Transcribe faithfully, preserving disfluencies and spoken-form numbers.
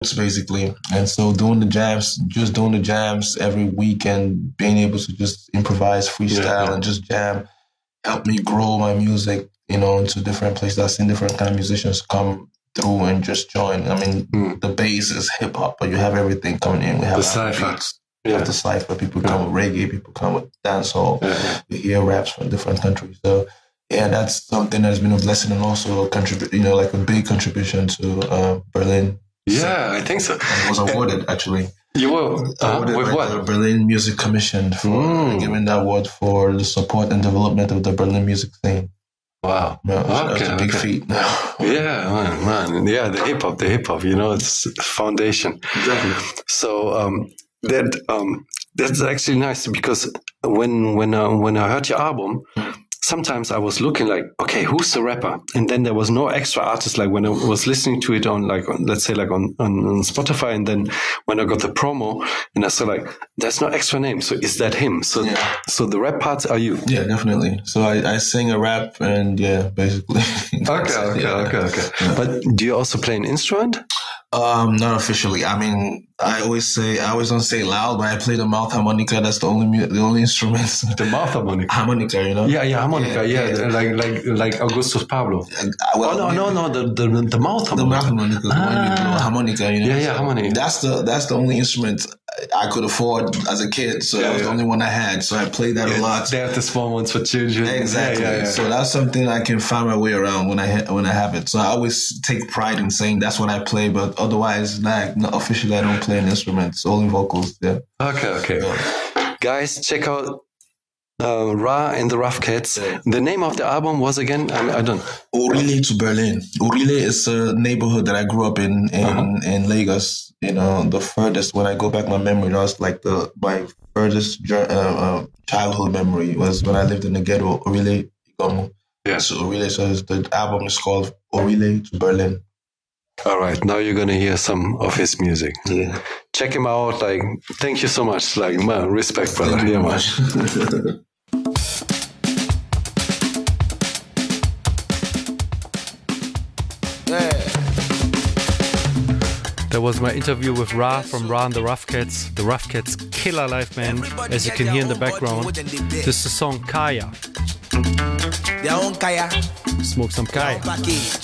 basically. And so doing the jams, just doing the jams every week and being able to just improvise, freestyle, yeah, yeah. and just jam helped me grow my music, you know, into different places. I've seen different kind of musicians come through and just join. I mean, mm. the bass is hip hop, but you have everything coming in. We have the cypher. Yeah. The cypher. People come yeah. with reggae, people come with dancehall. Yeah, yeah. You hear raps from different countries. So yeah, that's something that's been a blessing and also a contribute, you know, like a big contribution to uh, Berlin. Yeah, so, I think so. I was awarded actually. You were uh, awarded with what? The Berlin Music Commission for mm. giving the award for the support and development of the Berlin music scene. Wow. No, okay, that's a big okay. feat. Yeah, man, man. Yeah, the hip hop, the hip hop, you know, it's foundation. Exactly. So um, that um, that's actually nice because when when uh, when I heard your album, sometimes I was looking like, okay, who's the rapper? And then there was no extra artist. Like when I was listening to it on like, on, let's say like on, on, on Spotify. And then when I got the promo and I saw like, there's no extra name. So is that him? So, yeah. so the rap parts are you? Yeah, definitely. So I, I sing a rap and yeah, basically. okay, okay, yeah. okay, okay. Yeah. But do you also play an instrument? Um, not officially. I mean, I always say, I always don't say loud, but I play the mouth harmonica. That's the only, the only instrument. The mouth harmonica. Harmonica, you know? Yeah, yeah, harmonica. Yeah, yeah. yeah. like like like Augustus Pablo. And, uh, well, oh no, no, no, the the, the mouth harmonica. The mouth harmonica, the ah. one you blow harmonica. You know? Yeah, yeah, harmonica. That's the that's the only instrument I could afford as a kid. So yeah, that was yeah. the only one I had. So I played that yeah, a lot. They have the small ones for children. Exactly. Yeah, yeah, yeah. So that's something I can find my way around when I ha- when I have it. So I always take pride in saying that's what I play, but otherwise, like, not officially, I don't play an instrument. It's only vocals. Yeah. Okay. Okay. Yeah. Guys, check out uh, Ra and the Rough Cats. Yeah. The name of the album was again, I, mean, I don't. Orile to Berlin. Orile is a neighborhood that I grew up in in, uh-huh. in Lagos. You know, the furthest, when I go back my memory, that was like the my furthest uh, uh, childhood memory was when I lived in the ghetto, Orile, Igomu. Yeah. So Orile, so the album is called Orile to Berlin. All right, now you're gonna hear some of his music. Yeah. Check him out. Like, thank you so much. Like, man, respect, brother. Thank you yeah, much. That was my interview with Ra from Ra and the Rough Cats. The Rough Cats killer live, man. As you can hear in the background, this is the song Kaya. Smoke some Kaya.